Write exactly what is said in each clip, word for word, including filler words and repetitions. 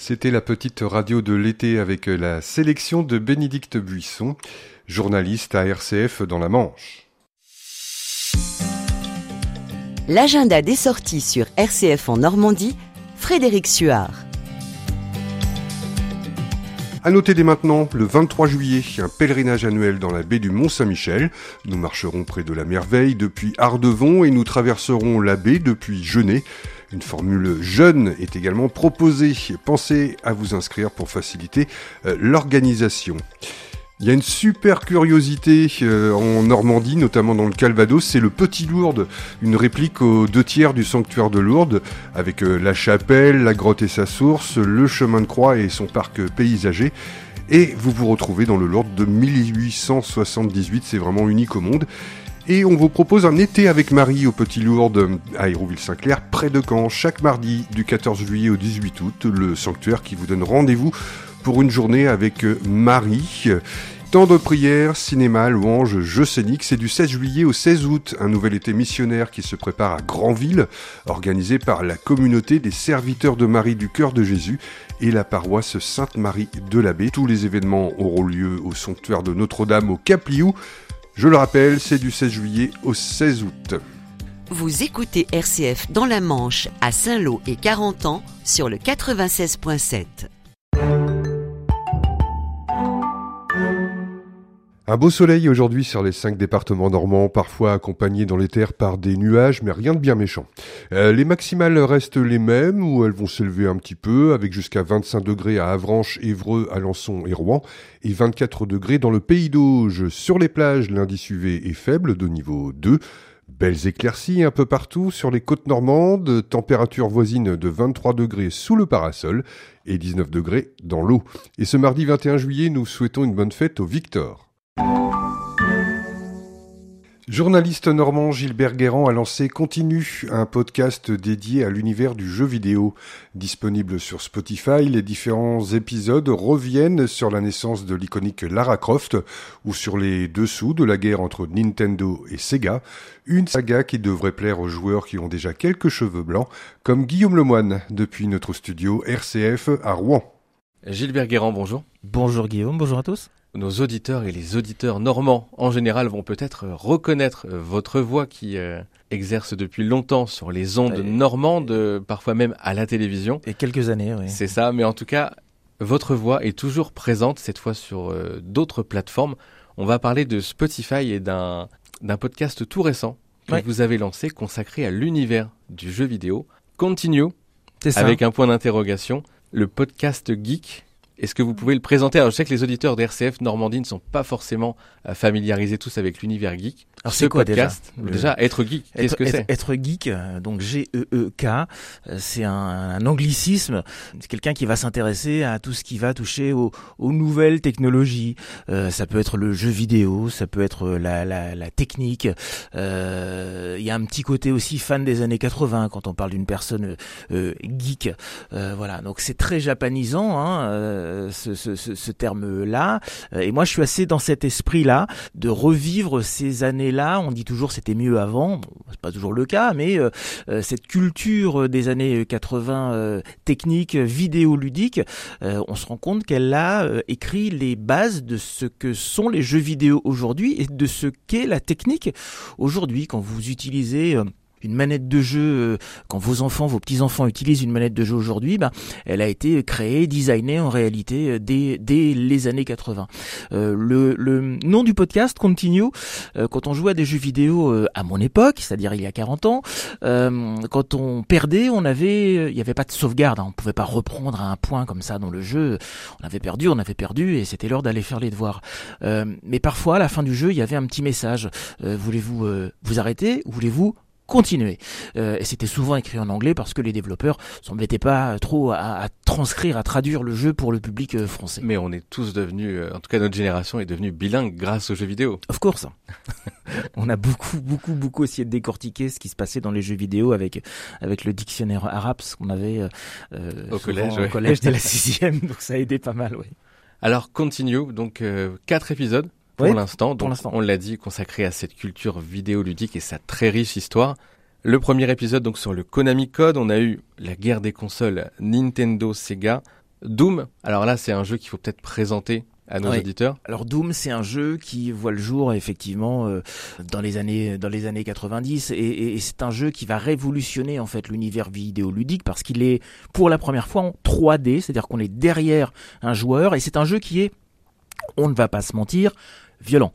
C'était la petite radio de l'été avec la sélection de Bénédicte Buisson, journaliste à R C F dans la Manche. L'agenda des sorties sur R C F en Normandie, Frédéric Suard. À noter dès maintenant, le vingt-trois juillet, un pèlerinage annuel dans la baie du Mont-Saint-Michel. Nous marcherons près de la Merveille depuis Ardevon et nous traverserons la baie depuis Genêt. Une formule jeune est également proposée. Pensez à vous inscrire pour faciliter euh, l'organisation. Il y a une super curiosité euh, en Normandie, notamment dans le Calvados, c'est le Petit Lourdes, une réplique aux deux tiers du sanctuaire de Lourdes, avec euh, la chapelle, la grotte et sa source, le chemin de croix et son parc paysager. Et vous vous retrouvez dans le Lourdes de mille huit cent soixante-dix-huit, c'est vraiment unique au monde. Et on vous propose un été avec Marie au Petit Lourdes à Hérouville-Saint-Clair, près de Caen, chaque mardi du quatorze juillet au dix-huit août, le sanctuaire qui vous donne rendez-vous pour une journée avec Marie. Temps de prière, cinéma, louanges, jeux scéniques, c'est du seize juillet au seize août, un nouvel été missionnaire qui se prépare à Granville, organisé par la communauté des serviteurs de Marie du Cœur de Jésus et la paroisse Sainte-Marie de la Baie. Tous les événements auront lieu au sanctuaire de Notre-Dame au Cap-Liou. Je le rappelle, c'est du seize juillet au seize août. Vous écoutez R C F dans la Manche, à Saint-Lô et Carentan, sur le quatre-vingt-seize virgule sept. Un beau soleil aujourd'hui sur les cinq départements normands, parfois accompagné dans les terres par des nuages, mais rien de bien méchant. Euh, les maximales restent les mêmes, ou elles vont s'élever un petit peu, avec jusqu'à vingt-cinq degrés à Avranches, Évreux, Alençon et Rouen, et vingt-quatre degrés dans le Pays d'Auge. Sur les plages, l'indice U V est faible, de niveau deux. Belles éclaircies un peu partout sur les côtes normandes, température voisine de vingt-trois degrés sous le parasol et dix-neuf degrés dans l'eau. Et ce mardi vingt et un juillet, nous souhaitons une bonne fête au Victor. Journaliste normand Gilbert Guérand a lancé Continue, un podcast dédié à l'univers du jeu vidéo. Disponible sur Spotify, les différents épisodes reviennent sur la naissance de l'iconique Lara Croft ou sur les dessous de la guerre entre Nintendo et Sega, une saga qui devrait plaire aux joueurs qui ont déjà quelques cheveux blancs, comme Guillaume Lemoine, depuis notre studio R C F à Rouen. Gilbert Guérand, bonjour. Bonjour Guillaume, bonjour à tous. Nos auditeurs et les auditeurs normands en général vont peut-être reconnaître votre voix qui euh, exerce depuis longtemps sur les ondes et... normandes, parfois même à la télévision. Et quelques années, oui. C'est ça, mais en tout cas, votre voix est toujours présente, cette fois sur euh, d'autres plateformes. On va parler de Spotify et d'un, d'un podcast tout récent que oui. vous avez lancé, consacré à l'univers du jeu vidéo. Continue, c'est ça. Avec un point d'interrogation, le podcast geek. Est-ce que vous pouvez le présenter ? Alors, je sais que les auditeurs de R C F Normandie ne sont pas forcément euh, familiarisés tous avec l'univers geek. Alors, c'est quoi podcast, déjà Déjà, être geek, être, qu'est-ce que être, c'est ? Être geek, donc G E E K, c'est un, un anglicisme. C'est quelqu'un qui va s'intéresser à tout ce qui va toucher aux, aux nouvelles technologies. Euh, ça peut être le jeu vidéo, ça peut être la, la, la technique. Euh, il y a un petit côté aussi fan des années quatre-vingts quand on parle d'une personne euh, geek. Euh, voilà, donc c'est très japanisant, hein, euh, Ce, ce, ce, ce terme-là. Et moi, je suis assez dans cet esprit-là de revivre ces années-là. On dit toujours c'était mieux avant. Bon, c'est pas toujours le cas, mais euh, cette culture des années quatre-vingts euh, technique, vidéoludique, euh, on se rend compte qu'elle a euh, écrit les bases de ce que sont les jeux vidéo aujourd'hui et de ce qu'est la technique aujourd'hui. Quand vous utilisez... Euh, une manette de jeu, quand vos enfants, vos petits-enfants utilisent une manette de jeu aujourd'hui, ben, elle a été créée, designée en réalité dès, dès les années quatre-vingts. Euh, le, le nom du podcast, Continue, euh, quand on jouait à des jeux vidéo euh, à mon époque, c'est-à-dire il y a quarante ans, euh, quand on perdait, on avait, il n'y avait pas de sauvegarde, hein, on ne pouvait pas reprendre à un point comme ça dans le jeu. On avait perdu, on avait perdu et c'était l'heure d'aller faire les devoirs. Euh, mais parfois, à la fin du jeu, il y avait un petit message. Euh, voulez-vous euh, vous arrêter ou voulez-vous continuer. Euh, et c'était souvent écrit en anglais parce que les développeurs ne s'embêtaient pas trop à, à transcrire, à traduire le jeu pour le public euh, français. Mais on est tous devenus, euh, en tout cas notre génération est devenue bilingue grâce aux jeux vidéo. Of course. On a beaucoup, beaucoup, beaucoup essayé de décortiquer ce qui se passait dans les jeux vidéo avec avec le dictionnaire arabe qu'on avait euh, au collège, au ouais. collège dès la sixième, donc ça a aidé pas mal, oui. Alors Continue, donc euh, quatre épisodes. Pour, oui, l'instant, donc, pour l'instant, on l'a dit, consacré à cette culture vidéoludique et sa très riche histoire. Le premier épisode donc sur le Konami Code, on a eu la guerre des consoles Nintendo-Sega. Doom, alors là c'est un jeu qu'il faut peut-être présenter à nos ouais. auditeurs. Alors Doom, c'est un jeu qui voit le jour effectivement euh, dans les années dans les années quatre-vingt-dix et, et, et c'est un jeu qui va révolutionner en fait l'univers vidéoludique parce qu'il est pour la première fois en trois D, c'est-à-dire qu'on est derrière un joueur et c'est un jeu qui est, on ne va pas se mentir, violent,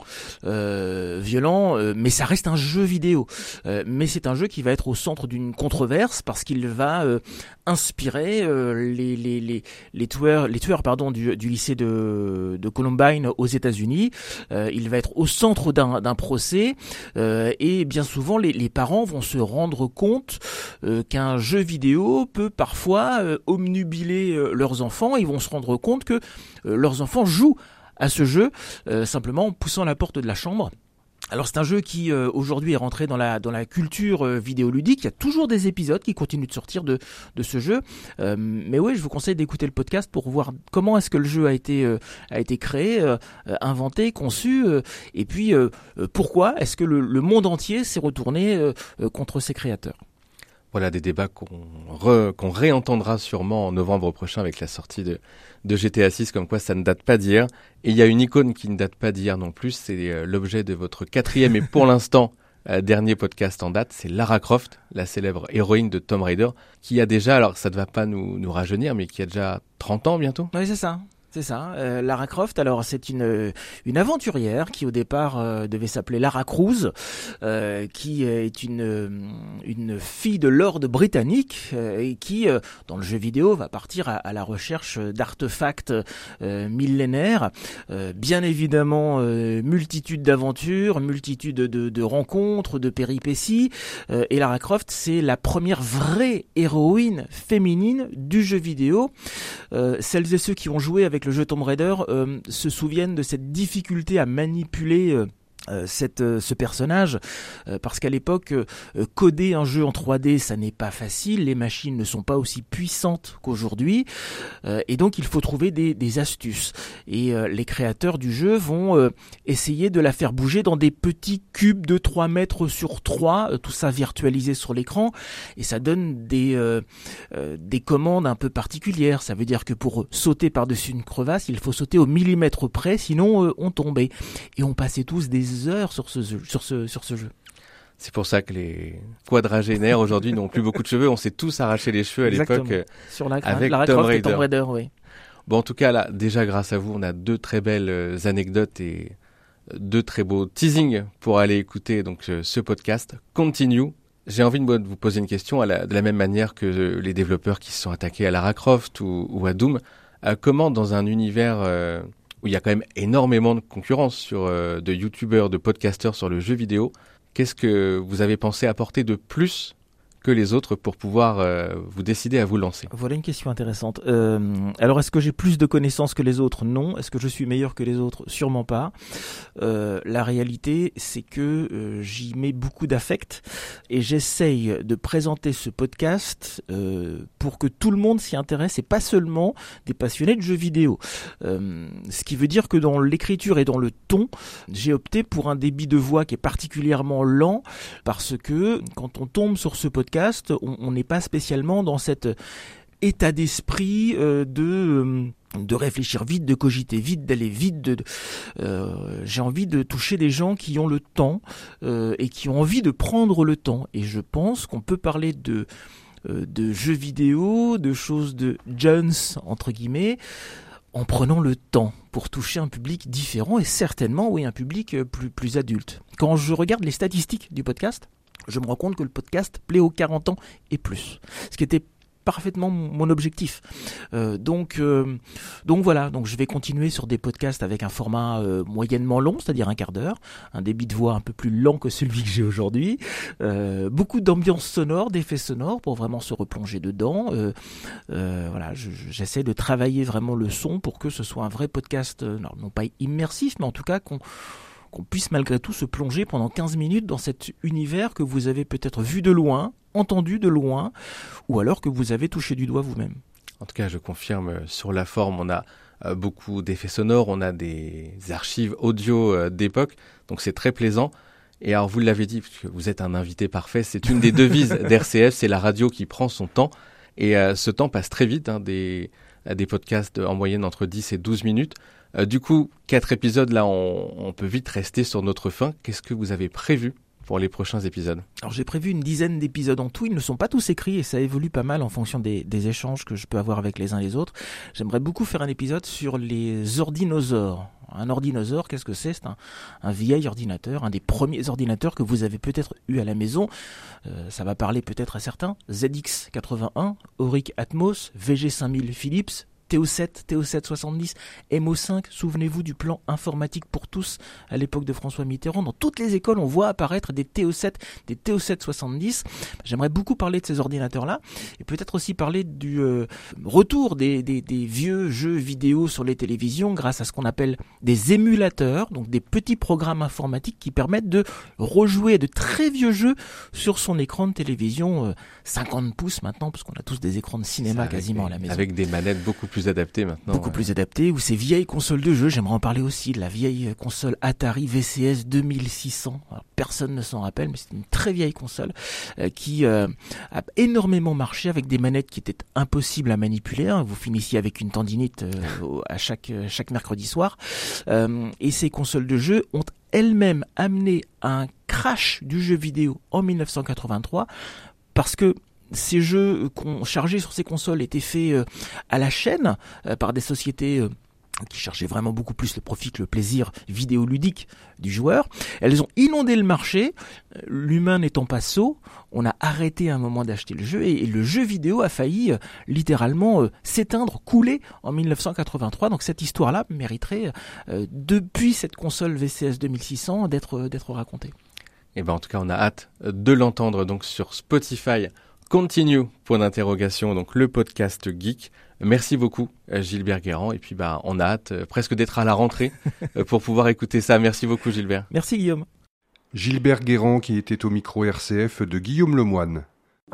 euh, violent, euh, mais ça reste un jeu vidéo. Euh, mais c'est un jeu qui va être au centre d'une controverse parce qu'il va euh, inspirer euh, les les les les tueurs les tueurs pardon du, du lycée de de Columbine aux États-Unis. Euh, il va être au centre d'un d'un procès euh, et bien souvent les les parents vont se rendre compte euh, qu'un jeu vidéo peut parfois euh, obnubiler euh, leurs enfants. Ils vont se rendre compte que euh, leurs enfants jouent à ce jeu, euh, simplement en poussant la porte de la chambre. Alors c'est un jeu qui euh, aujourd'hui est rentré dans la dans la culture euh, vidéoludique. Il y a toujours des épisodes qui continuent de sortir de de ce jeu. Euh, mais oui, je vous conseille d'écouter le podcast pour voir comment est-ce que le jeu a été euh, a été créé, euh, inventé, conçu, euh, et puis euh, pourquoi est-ce que le, le monde entier s'est retourné euh, contre ses créateurs. Voilà des débats qu'on, re, qu'on réentendra sûrement en novembre prochain avec la sortie de, de G T A six, comme quoi ça ne date pas d'hier. Et il y a une icône qui ne date pas d'hier non plus, c'est euh, l'objet de votre quatrième et pour l'instant euh, dernier podcast en date, c'est Lara Croft, la célèbre héroïne de Tomb Raider, qui a déjà, alors ça ne va pas nous, nous rajeunir, mais qui a déjà trente ans bientôt. Oui, c'est ça. C'est ça, euh, Lara Croft. Alors c'est une une aventurière qui au départ euh, devait s'appeler Lara Cruz, euh, qui est une une fille de lord britannique euh, et qui euh, dans le jeu vidéo va partir à, à la recherche d'artefacts euh, millénaires. Euh, bien évidemment, euh, multitude d'aventures, multitude de, de rencontres, de péripéties. Euh, et Lara Croft, c'est la première vraie héroïne féminine du jeu vidéo. Euh, celles et ceux qui ont joué avec le jeu Tomb Raider euh, se souviennent de cette difficulté à manipuler euh, Euh, cette, euh, ce personnage euh, parce qu'à l'époque euh, coder un jeu en trois D ça n'est pas facile, les machines ne sont pas aussi puissantes qu'aujourd'hui euh, et donc il faut trouver des, des astuces et euh, les créateurs du jeu vont euh, essayer de la faire bouger dans des petits cubes de trois mètres sur trois, euh, tout ça virtualisé sur l'écran et ça donne des, euh, euh, des commandes un peu particulières. Ça veut dire que pour sauter par-dessus une crevasse il faut sauter au millimètre près, sinon euh, on tombait et on passait tous des heures sur ce jeu, sur ce, sur ce jeu. C'est pour ça que les quadragénaires aujourd'hui n'ont plus beaucoup de cheveux. On s'est tous arraché les cheveux à Exactement. l'époque sur la avec Lara Tomb Croft Raider. et Tomb Raider, oui. Bon, en tout cas, là, déjà grâce à vous, on a deux très belles anecdotes et deux très beaux teasings pour aller écouter donc ce podcast. Continue. J'ai envie de vous poser une question à la, de la même manière que les développeurs qui se sont attaqués à Lara Croft ou, ou à Doom. Euh, comment, dans un univers euh, où il y a quand même énormément de concurrence sur euh, de youtubeurs, de podcasteurs sur le jeu vidéo, qu'est-ce que vous avez pensé apporter de plus que les autres pour pouvoir euh, vous décider à vous lancer? Voilà une question intéressante. Euh, alors, est-ce que j'ai plus de connaissances que les autres? Non. Est-ce que je suis meilleur que les autres? Sûrement pas. Euh, la réalité, c'est que euh, j'y mets beaucoup d'affect et j'essaye de présenter ce podcast euh, pour que tout le monde s'y intéresse et pas seulement des passionnés de jeux vidéo. Euh, ce qui veut dire que dans l'écriture et dans le ton, j'ai opté pour un débit de voix qui est particulièrement lent parce que quand on tombe sur ce podcast, on n'est pas spécialement dans cet état d'esprit euh, de euh, de réfléchir vite, de cogiter vite, d'aller vite. De, de euh, j'ai envie de toucher des gens qui ont le temps euh, et qui ont envie de prendre le temps. Et je pense qu'on peut parler de euh, de jeux vidéo, de choses de jeunes entre guillemets, en prenant le temps pour toucher un public différent et certainement oui un public plus plus adulte. Quand je regarde les statistiques du podcast, je me rends compte que le podcast plaît aux quarante ans et plus. Ce qui était parfaitement mon objectif. Euh, donc, euh, donc voilà. Donc je vais continuer sur des podcasts avec un format euh, moyennement long, c'est-à-dire un quart d'heure, un débit de voix un peu plus lent que celui que j'ai aujourd'hui, euh, beaucoup d'ambiance sonore, d'effets sonores pour vraiment se replonger dedans. Euh, euh, voilà, je, j'essaie de travailler vraiment le son pour que ce soit un vrai podcast, euh, non, non pas immersif, mais en tout cas qu'on qu'on puisse malgré tout se plonger pendant quinze minutes dans cet univers que vous avez peut-être vu de loin, entendu de loin, ou alors que vous avez touché du doigt vous-même. En tout cas, je confirme, sur la forme, on a euh, beaucoup d'effets sonores, on a des archives audio euh, d'époque, donc c'est très plaisant. Et alors, vous l'avez dit, puisque vous êtes un invité parfait, c'est une des devises d'R C F, c'est la radio qui prend son temps. Et euh, ce temps passe très vite, hein, des des podcasts en moyenne entre dix et douze minutes. Euh, du coup, quatre épisodes, là, on, on peut vite rester sur notre faim. Qu'est-ce que vous avez prévu pour les prochains épisodes? Alors j'ai prévu une dizaine d'épisodes en tout, ils ne sont pas tous écrits et ça évolue pas mal en fonction des, des échanges que je peux avoir avec les uns et les autres. J'aimerais beaucoup faire un épisode sur les ordinosaures. Un ordinosaure, qu'est-ce que c'est? C'est un, un vieil ordinateur, un des premiers ordinateurs que vous avez peut-être eu à la maison. Euh, ça va parler peut-être à certains. Z X quatre-vingt-un, Auric Atmos, V G cinq mille Philips, T O sept, T O sept soixante-dix, M O cinq, souvenez-vous du plan informatique pour tous à l'époque de François Mitterrand. Dans toutes les écoles, on voit apparaître des T O sept, des T O sept soixante-dix. J'aimerais beaucoup parler de ces ordinateurs-là et peut-être aussi parler du euh, retour des, des, des vieux jeux vidéo sur les télévisions grâce à ce qu'on appelle des émulateurs, donc des petits programmes informatiques qui permettent de rejouer de très vieux jeux sur son écran de télévision euh, cinquante pouces maintenant, parce qu'on a tous des écrans de cinéma avec quasiment des, à la maison. Avec des manettes beaucoup plus adaptées maintenant. Beaucoup ouais. plus adaptées, ou ces vieilles consoles de jeux. J'aimerais en parler aussi de la vieille console Atari V C S deux mille six cents. Alors, personne ne s'en rappelle, mais c'est une très vieille console euh, qui euh, a énormément marché avec des manettes qui étaient impossibles à manipuler. Hein. Vous finissiez avec une tendinite euh, à chaque, chaque mercredi soir. Euh, et ces consoles de jeux ont elles-mêmes amené un crash du jeu vidéo en dix-neuf cent quatre-vingt-trois parce que ces jeux qu'on chargeait sur ces consoles étaient faits euh, à la chaîne euh, par des sociétés euh, qui cherchaient vraiment beaucoup plus le profit que le plaisir vidéoludique du joueur. Elles ont inondé le marché, l'humain n'étant pas sot, on a arrêté à un moment d'acheter le jeu et, et le jeu vidéo a failli euh, littéralement euh, s'éteindre, couler en dix-neuf cent quatre-vingt-trois. Donc cette histoire-là mériterait, euh, depuis cette console V C S deux mille six cents, d'être, d'être racontée. Et ben en tout cas, on a hâte de l'entendre donc sur Spotify. Continue, point d'interrogation, donc le podcast geek. Merci beaucoup Gilbert Guérand et puis bah on a hâte euh, presque d'être à la rentrée euh, pour pouvoir écouter ça. Merci beaucoup Gilbert. Merci Guillaume. Gilbert Guérand qui était au micro R C F de Guillaume Lemoine.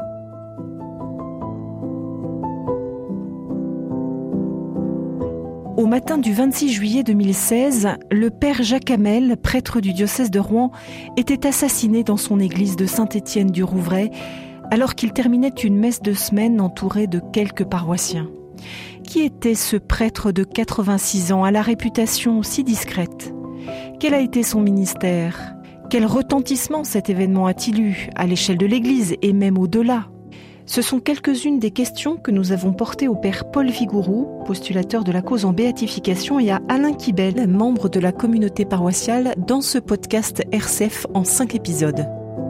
Au matin du vingt-six juillet deux mille seize, le père Jacques Hamel, prêtre du diocèse de Rouen, était assassiné dans son église de Saint-Étienne du Rouvray alors qu'il terminait une messe de semaine entouré de quelques paroissiens. Qui était ce prêtre de quatre-vingt-six ans à la réputation si discrète? Quel a été son ministère? Quel retentissement cet événement a-t-il eu à l'échelle de l'Église et même au-delà? Ce sont quelques-unes des questions que nous avons portées au père Paul Vigourou, postulateur de la cause en béatification, et à Alain Kibel, membre de la communauté paroissiale, dans ce podcast R C F en cinq épisodes.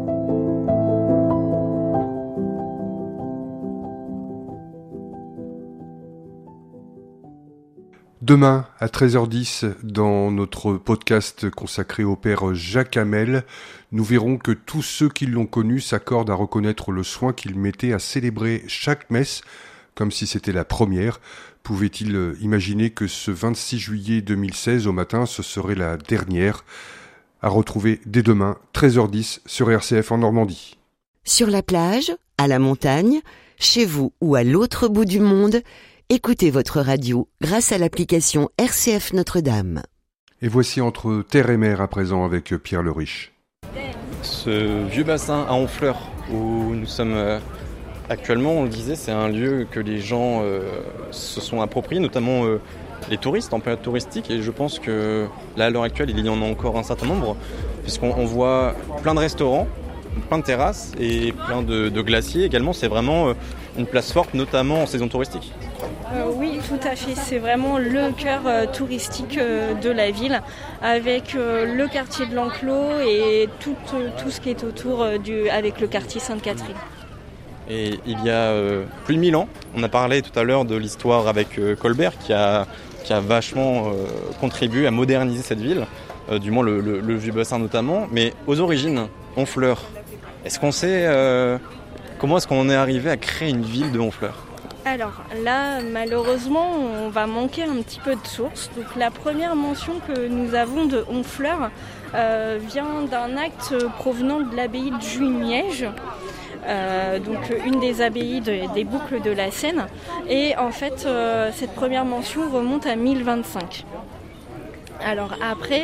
Demain, à treize heures dix, dans notre podcast consacré au père Jacques Hamel, nous verrons que tous ceux qui l'ont connu s'accordent à reconnaître le soin qu'il mettait à célébrer chaque messe, comme si c'était la première. Pouvait-il imaginer que ce vingt-six juillet deux mille seize au matin, ce serait la dernière? À retrouver dès demain, treize heures dix, sur R C F en Normandie. Sur la plage, à la montagne, chez vous ou à l'autre bout du monde, écoutez votre radio grâce à l'application R C F Notre-Dame. Et voici Entre terre et mer à présent avec Pierre Le Riche. Ce vieux bassin à Honfleur où nous sommes euh, actuellement, on le disait, c'est un lieu que les gens euh, se sont appropriés, notamment euh, les touristes en période touristique. Et je pense que là, à l'heure actuelle, il y en a encore un certain nombre, puisqu'on on voit plein de restaurants, plein de terrasses et plein de, de glaciers également. C'est vraiment euh, une place forte, notamment en saison touristique. Euh, oui, tout à fait. C'est vraiment le cœur euh, touristique euh, de la ville, avec euh, le quartier de l'Enclos et tout, euh, tout ce qui est autour euh, du, avec le quartier Sainte-Catherine. Et il y a euh, plus de mille ans, on a parlé tout à l'heure de l'histoire avec euh, Colbert qui a, qui a vachement euh, contribué à moderniser cette ville, euh, du moins le, le, le Vieux-Bassin notamment. Mais aux origines, Honfleur, est-ce qu'on sait euh, comment est-ce qu'on est arrivé à créer une ville de Honfleur ? Alors là, malheureusement, on va manquer un petit peu de sources. Donc la première mention que nous avons de Honfleur euh, vient d'un acte provenant de l'abbaye de Juignièges, euh, donc une des abbayes de, des boucles de la Seine. Et en fait, euh, cette première mention remonte à mille vingt-cinq. Alors après,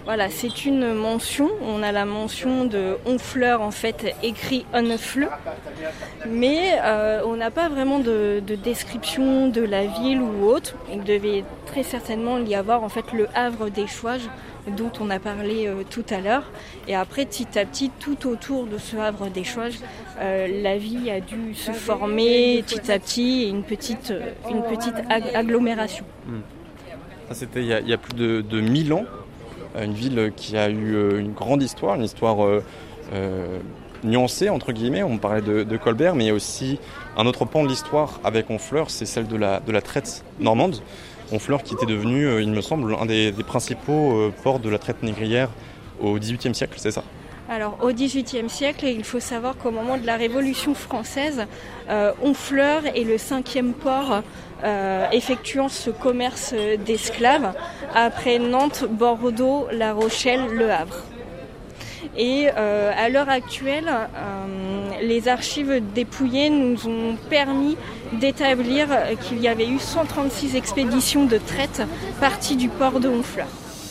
Voilà, c'est une mention. On a la mention de Honfleur, en fait, écrit Honfleur. Mais euh, on n'a pas vraiment de, de description de la ville ou autre. Il devait très certainement y avoir, en fait, le havre d'échouage dont on a parlé euh, tout à l'heure. Et après, petit à petit, tout autour de ce havre d'échouage, euh, la vie a dû se former petit à petit et une petite, euh, une petite ag- agglomération. Mmh. Ça, c'était il y a, il y a plus de, de mille ans. Une ville qui a eu une grande histoire, une histoire euh, euh, nuancée, entre guillemets. On parlait de, de Colbert, mais il y a aussi un autre pan de l'histoire avec Honfleur, c'est celle de la, de la traite normande. Honfleur qui était devenu, euh, il me semble, un des, des principaux euh, ports de la traite négrière au dix-huitième siècle, c'est ça ? Alors, au dix-huitième siècle, il faut savoir qu'au moment de la Révolution française, euh, Honfleur est le cinquième port euh, effectuant ce commerce d'esclaves, après Nantes, Bordeaux, La Rochelle, Le Havre. Et euh, à l'heure actuelle, euh, les archives dépouillées nous ont permis d'établir qu'il y avait eu cent trente-six expéditions de traite parties du port de Honfleur.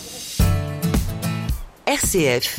R C F.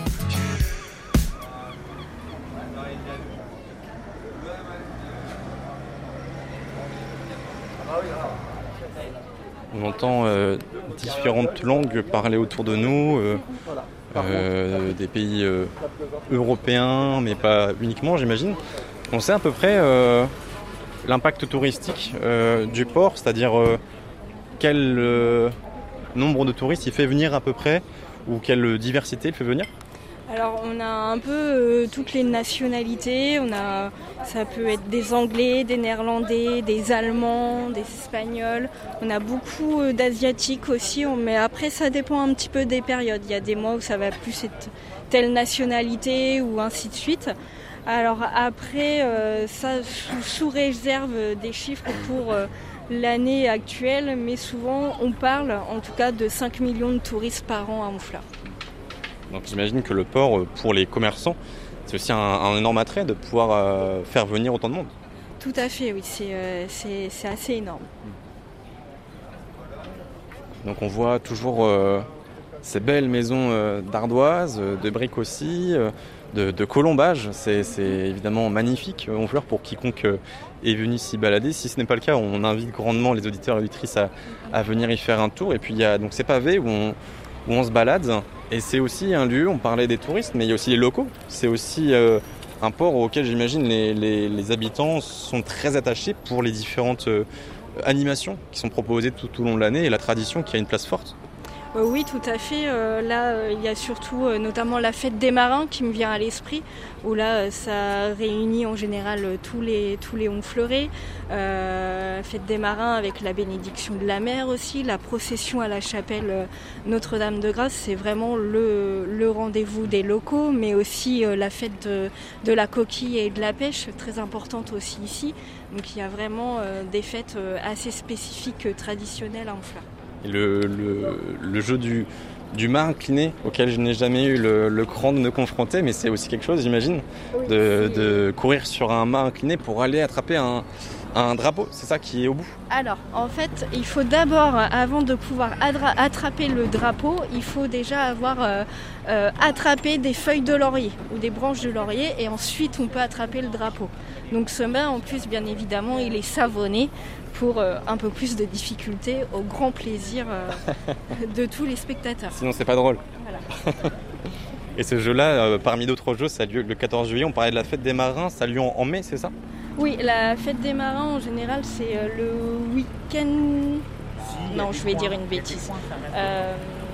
On entend euh, différentes langues parlées autour de nous, euh, euh, des pays euh, européens, mais pas uniquement, j'imagine. On sait à peu près euh, l'impact touristique euh, du port, c'est-à-dire euh, quel euh, nombre de touristes il fait venir à peu près, ou quelle diversité il fait venir ? Alors on a un peu euh, toutes les nationalités, on a, ça peut être des Anglais, des Néerlandais, des Allemands, des Espagnols, on a beaucoup euh, d'Asiatiques aussi, on, mais après ça dépend un petit peu des périodes, il y a des mois où ça va plus être telle nationalité ou ainsi de suite. Alors après, euh, ça sous, sous réserve des chiffres pour euh, l'année actuelle, mais souvent on parle en tout cas de cinq millions de touristes par an à Honfleur. Donc j'imagine que le port, pour les commerçants, c'est aussi un, un énorme attrait de pouvoir euh, faire venir autant de monde. Tout à fait, oui, c'est, euh, c'est, c'est assez énorme. Donc on voit toujours euh, ces belles maisons euh, d'ardoise, de briques aussi, euh, de, de colombage. C'est, c'est évidemment magnifique, Honfleur, pour quiconque euh, est venu s'y balader. Si ce n'est pas le cas, on invite grandement les auditeurs et auditrices à, à venir y faire un tour. Et puis il y a donc ces pavés où on, où on se balade. Et c'est aussi un lieu, on parlait des touristes, mais il y a aussi les locaux. C'est aussi euh, un port auquel j'imagine les, les, les habitants sont très attachés pour les différentes euh, animations qui sont proposées tout au long de l'année et la tradition qui a une place forte. Euh, oui, tout à fait. Euh, là, euh, il y a surtout euh, notamment la fête des marins qui me vient à l'esprit, où là, euh, ça réunit en général euh, tous les, tous les Honfleurais. Euh, fête des marins avec la bénédiction de la mer aussi, la procession à la chapelle euh, Notre-Dame-de-Grâce, c'est vraiment le, le rendez-vous des locaux, mais aussi euh, la fête de, de la coquille et de la pêche, très importante aussi ici. Donc il y a vraiment euh, des fêtes euh, assez spécifiques, euh, traditionnelles à Honfleur. Et le, le, le jeu du, du mât incliné, auquel je n'ai jamais eu le, le cran de me confronter, mais c'est aussi quelque chose, j'imagine, Oui, de, de courir sur un mât incliné pour aller attraper un, un drapeau, c'est ça qui est au bout ? Alors, en fait, il faut d'abord, avant de pouvoir adra- attraper le drapeau, il faut déjà avoir euh, euh, attrapé des feuilles de laurier ou des branches de laurier, et ensuite on peut attraper le drapeau. Donc ce mât, en plus, bien évidemment, il est savonné pour euh, un peu plus de difficulté, au grand plaisir euh, de tous les spectateurs. Sinon c'est pas drôle. Voilà. Et ce jeu-là, euh, parmi d'autres jeux, ça a lieu le quatorze juillet, on parlait de la fête des marins, ça a lieu en, en mai, c'est ça ? Oui, la fête des marins, en général, c'est euh, le week-end... Non, je vais dire une bêtise. Euh...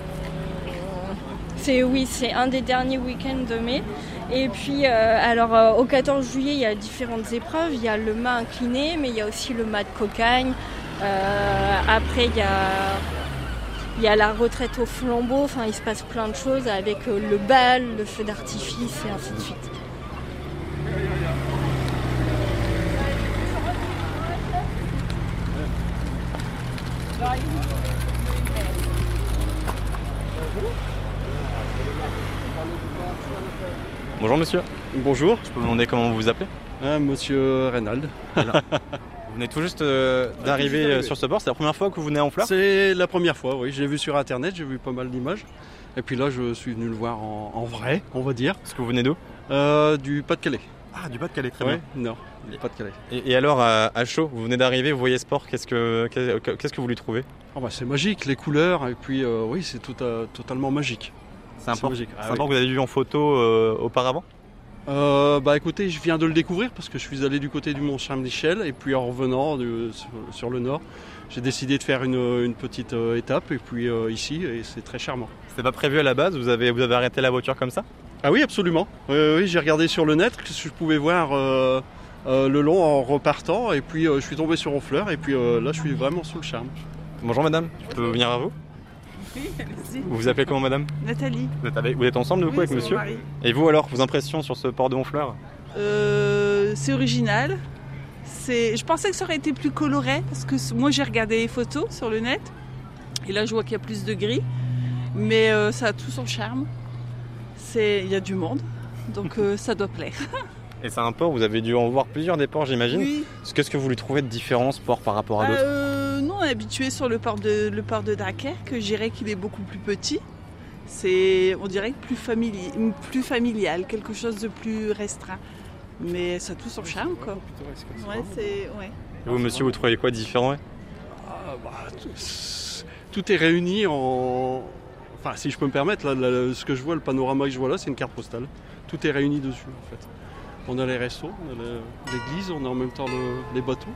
C'est, oui, c'est un des derniers week-ends de mai. Et puis, euh, alors, euh, au quatorze juillet, il y a différentes épreuves. Il y a le mât incliné, mais il y a aussi le mât de cocagne. Euh, après, il y a, il y a la retraite au flambeau. Enfin, il se passe plein de choses avec euh, le bal, le feu d'artifice et ainsi de suite. Bonjour monsieur. Bonjour. Je peux vous demander comment vous vous appelez ? Ah, monsieur Reynald. Voilà. Vous venez tout juste euh, d'arriver euh, sur ce port, c'est la première fois que vous venez à Honfleur ? C'est la première fois, oui. J'ai vu sur internet, j'ai vu pas mal d'images. Et puis là, je suis venu le voir en, en vrai, on va dire. Est-ce que vous venez d'où ? euh, Du Pas-de-Calais. Ah, du Pas-de-Calais, très ouais, bien. Non, du Pas-de-Calais. Et, et alors, à, à chaud, vous venez d'arriver, vous voyez ce port, qu'est-ce que, qu'est-ce que vous lui trouvez ? Oh bah, c'est magique, les couleurs, et puis euh, oui, c'est tout, euh, totalement magique. C'est un port, magique. c'est Ah, un oui. port que vous avez vu en photo euh, auparavant ? Euh, bah écoutez, je viens de le découvrir parce que je suis allé du côté du Mont Saint-Michel et puis en revenant de, sur, sur le nord, j'ai décidé de faire une, une petite euh, étape et puis euh, ici et c'est très charmant. C'était pas prévu à la base, vous avez, vous avez arrêté la voiture comme ça ? Ah oui, absolument. Euh, oui, j'ai regardé sur le net ce que je pouvais voir euh, euh, le long en repartant et puis euh, je suis tombé sur Honfleur et puis euh, là je suis vraiment sous le charme. Bonjour madame, je peux venir à vous ? Oui, allez-y. Vous vous appelez comment madame ? Nathalie. Vous êtes, avec, vous êtes ensemble du coup Oui, avec c'est mon monsieur ? mari. Et vous alors, vos impressions sur ce port de Honfleur ? Euh, c'est original. C'est... Je pensais que ça aurait été plus coloré parce que moi j'ai regardé les photos sur le net et là je vois qu'il y a plus de gris, mais euh, ça a tout son charme. C'est... Il y a du monde, donc euh, ça doit plaire. Et c'est un port, vous avez dû en voir plusieurs des ports j'imagine. Oui. Qu'est-ce que vous lui trouvez de différent ce port par rapport à d'autres ? Euh, nous on est habitués sur le port de, le port de Dunkerque, je dirais qu'il est beaucoup plus petit. C'est, on dirait que plus, famili... plus familial, quelque chose de plus restreint. Mais ça a tout son charme, quoi. Ouais, c'est... Ouais. Et vous monsieur, vous trouvez quoi de différent ? Ah, bah, tout, tout est réuni en... Enfin, si je peux me permettre, là, là, ce que je vois, le panorama que je vois là, c'est une carte postale. Tout est réuni dessus, en fait. On a les restos, on a l'église, on a en même temps le, les bateaux.